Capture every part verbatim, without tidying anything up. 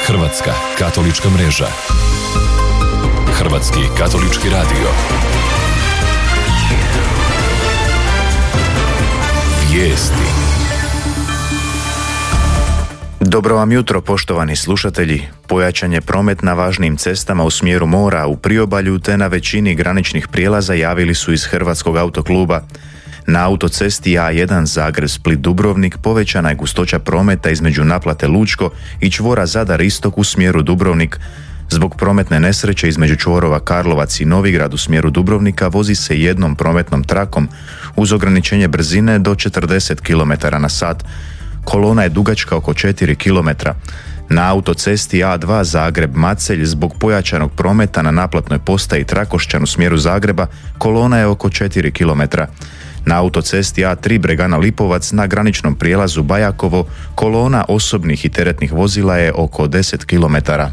Hrvatska katolička mreža. Hrvatski katolički radio. Vijesti. Dobro vam jutro, poštovani slušatelji. Pojačan je promet na važnim cestama u smjeru mora u priobalju te na većini graničnih prijelaza javili su iz Hrvatskog autokluba. Na autocesti A jedan Zagreb-Split-Dubrovnik povećana je gustoća prometa između naplate Lučko i čvora Zadar-Istok u smjeru Dubrovnik. Zbog prometne nesreće između čvorova Karlovac i Novigrad u smjeru Dubrovnika vozi se jednom prometnom trakom uz ograničenje brzine do četrdeset kilometara na sat. Kolona je dugačka oko četiri kilometra. Na autocesti A dva Zagreb-Macelj zbog pojačanog prometa na naplatnoj postaji Trakošćan u smjeru Zagreba kolona je oko četiri kilometra. Na autocesti A tri Bregana-Lipovac na graničnom prijelazu Bajakovo kolona osobnih i teretnih vozila je oko deset kilometara.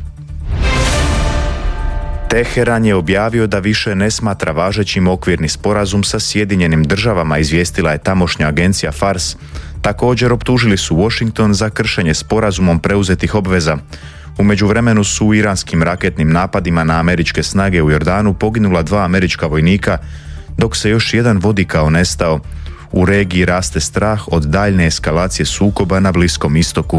Teheran je objavio da više ne smatra važećim okvirni sporazum sa Sjedinjenim državama, izvijestila je tamošnja agencija Fars. Također optužili su Washington za kršenje sporazumom preuzetih obveza. U međuvremenu su u iranskim raketnim napadima na američke snage u Jordanu poginula dva američka vojnika, dok se još jedan vodi kao nestao. U regiji raste strah od daljne eskalacije sukoba na Bliskom istoku.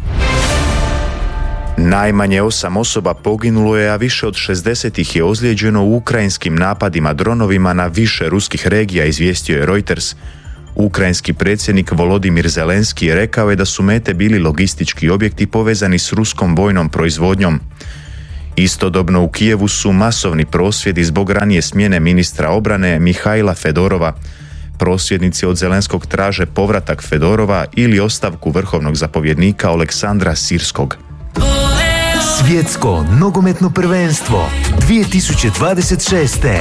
Najmanje osam osoba poginulo je, a više od šezdeset ih je ozlijeđeno u ukrajinskim napadima dronovima na više ruskih regija, izvijestio je Reuters. Ukrajinski predsjednik Volodimir Zelenski rekao je da su mete bili logistički objekti povezani s ruskom vojnom proizvodnjom. Istodobno u Kijevu su masovni prosvjedi zbog ranije smjene ministra obrane Mihajla Fedorova. Prosvjednici od Zelenskog traže povratak Fedorova ili ostavku vrhovnog zapovjednika Aleksandra Sirskog. Svjetsko nogometno prvenstvo dvije tisuće dvadeset šeste.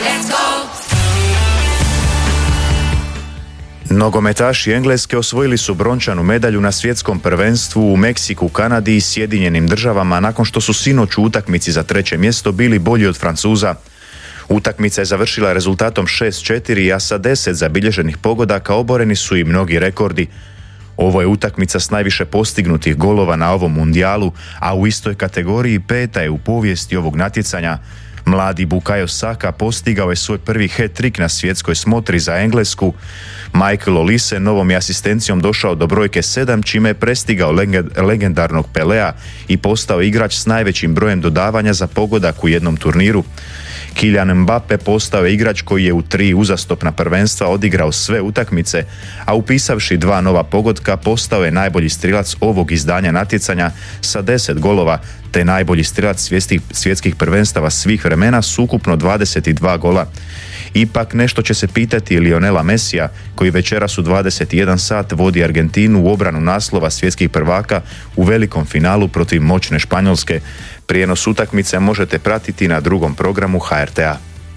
Nogometaši Engleske osvojili su brončanu medalju na svjetskom prvenstvu u Meksiku, Kanadi i Sjedinjenim državama nakon što su sinoć u utakmici za treće mjesto bili bolji od Francuza. Utakmica je završila rezultatom šest četiri, a sa deset zabilježenih pogodaka oboreni su i mnogi rekordi. Ovo je utakmica s najviše postignutih golova na ovom mundijalu, a u istoj kategoriji peta je u povijesti ovog natjecanja. Mladi Bukayo Saka postigao je svoj prvi hat-trick na svjetskoj smotri za Englesku. Michael Olise novom je asistencijom došao do brojke sedam, čime je prestigao legendarnog Pelea i postao igrač s najvećim brojem dodavanja za pogodak u jednom turniru. Kylian Mbappe postao je igrač koji je u tri uzastopna prvenstva odigrao sve utakmice, a upisavši dva nova pogotka postao je najbolji strilac ovog izdanja natjecanja sa deset golova, te najbolji strilac svjetskih, svjetskih prvenstava svih vremena s ukupno dvadeset dva gola. Ipak nešto će se pitati Lionela Messija, koji večeras u dvadeset jedan sat vodi Argentinu u obranu naslova svjetskih prvaka u velikom finalu protiv moćne Španjolske. Prijenos utakmice možete pratiti na drugom programu H R T A.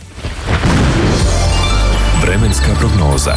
Vremenska prognoza.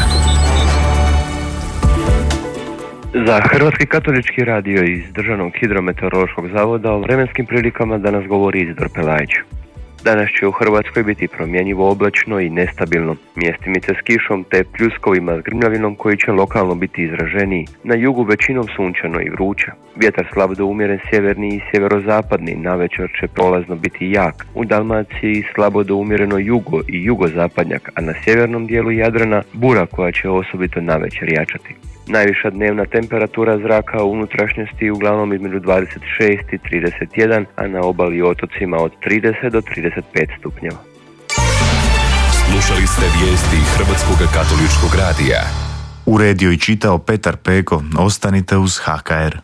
Za Hrvatski katolički radio iz Državnog hidrometeorološkog zavoda o vremenskim prilikama danas govori Izidor Pelajić. Danas će u Hrvatskoj biti promjenjivo oblačno i nestabilno, mjestimice s kišom te pljuskovima s grmljavinom koji će lokalno biti izraženiji. Na jugu većinom sunčano i vruće. Vjetar slab do umjeren sjeverni i sjeverozapadni, navečer će prolazno biti jak. U Dalmaciji slabo do umjereno jugo i jugozapadnjak, a na sjevernom dijelu Jadrana bura koja će osobito navečer jačati. Najviša dnevna temperatura zraka u unutrašnjosti uglavnom između dvadeset šest i trideset jedan, a na obali i otocima od trideset do trideset pet stupnjeva. Slušali ste vijesti Hrvatskog katoličkog radija. Uredio i čitao Petar Peko. Ostanite uz H K R.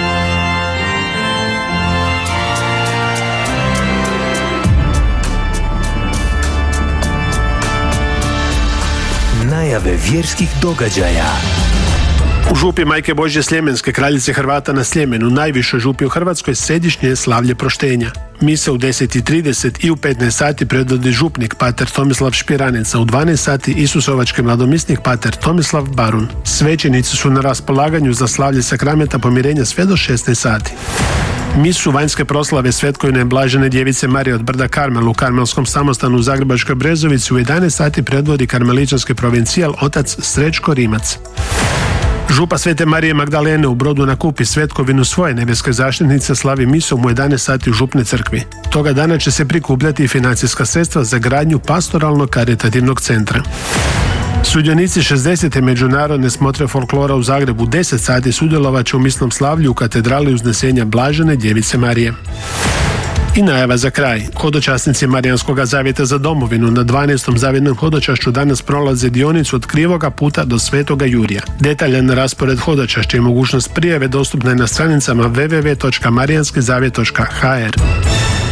Najave vjerskih događaja. U župi Majke Božje Sljemenske, kraljice Hrvata na Sljemenu, najvišoj župi u Hrvatskoj, središnje je slavlje proštenja. Mise u deset i trideset i u petnaest sati predvodi župnik pater Tomislav Špiranec, a u dvanaest sati Isusovački mladomisnik pater Tomislav Barun. Svećenici su na raspolaganju za slavlje sakramenta pomirenja sve do šesnaest sati. Misu vanjske proslave Svetkojne Blažene djevice Marije od brda Karmel u Karmelskom samostanu u Zagrebačkoj Brezovici u jedanaest sati predvodi karmeličanski provincijal otac Srećko Rimac. Župa Svete Marije Magdalene u Brodu na Kupi svetkovinu svoje nebeske zaštitnice slavi misom u jedanaest sati u župne crkvi. Toga dana će se prikupljati i financijska sredstva za gradnju pastoralnog karitativnog centra. Sudionici šezdesete međunarodne smotre folklora u Zagrebu deset sati sudjelovat će u misnom slavlju u katedrali Uznesenja Blažene Djevice Marije. I najava za kraj. Hodočasnici Marijanskog zavjeta za domovinu na dvanaestom zavjetnom hodočašću danas prolaze dionicu od Krivoga puta do Svetoga Jurija. Detaljan raspored hodočašća i mogućnost prijave dostupna je na stranicama w w w točka marijanski zavjet točka h r.